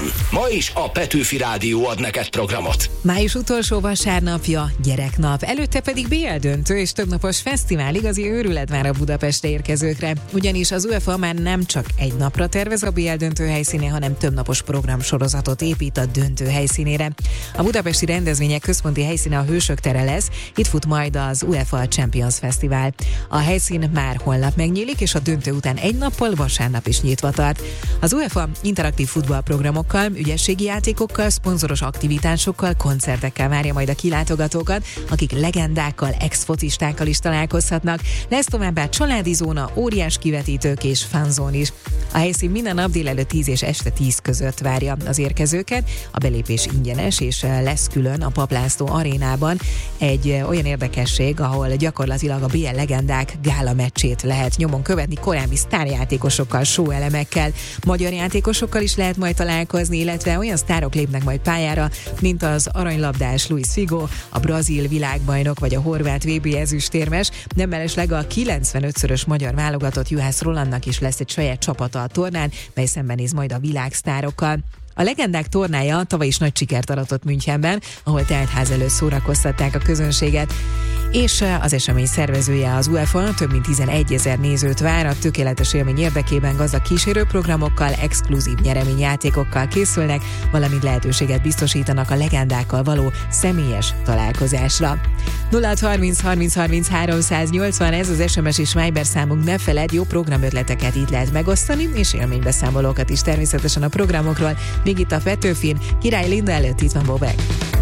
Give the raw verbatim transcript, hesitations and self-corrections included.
van. Ma is a Petőfi Rádió ad neked programot. Május utolsó vasárnapja, gyereknap, előtte pedig bé el döntő és többnapos fesztivál, igazi őrület vár a Budapestre érkezőkre. Ugyanis az UEFA már nem csak egy napra tervez a bé el döntő helyszínén, hanem többnapos programsorozatot épít a döntő helyszínére. A budapesti rendezvények központi helyszíne a Hősök tere lesz, itt fut majd az UEFA Champions Fesztivál. A helyszín már holnap megnyílik, és a döntő után egy nappal vasárnap is nyitva tart. Az UEFA interaktív futballprogramokkal, ügyességi játékokkal, szponzoros aktivitásokkal, koncertekkel várja majd a kilátogatókat, akik legendákkal, ex-focistákkal is találkozhatnak. Lesz továbbá családi zóna, óriás kivetítők és fanzón is. A helyszín minden nap délelőtt tíz és este tíz között várja az érkezőket. A belépés ingyenes, és lesz külön a Papp László arénában egy olyan érdekesség, ahol gyakorlatilag a bé el legendák gála meccsét lehet nyomon követni korábbi sztárjátékosokkal, show elemekkel, magyar játékosokkal is lehet majd találkozni, illetve olyan sztárok lépnek majd pályára, mint az aranylabdás Luis Figo, a brazil világbajnok vagy a horvát vé bé ezüstérmes, de mellesleg a kilencvenötszörös magyar válogatott Juhász Rolandnak is lesz egy saját csapata a tornán, mely szembenéz majd a világsztárokkal. A legendák tornája tavaly is nagy sikert aratott Münchenben, ahol teltház előtt szórakoztatták a közönséget, és az esemény szervezője az UEFA több mint tizenegyezer nézőt vár, a tökéletes élmény érdekében gazdag kísérőprogramokkal, exkluzív nyereményjátékokkal készülnek, valamint lehetőséget biztosítanak a legendákkal való személyes találkozásra. nulla harminc harminc harminc háromszáznyolcvan, ez az es em es és Viber számunk, ne feledd, jó programötleteket itt lehet megosztani, és élménybeszámolókat is természetesen a programokról. Még itt a Petőfin, Király Linda előtt itt van Bobek.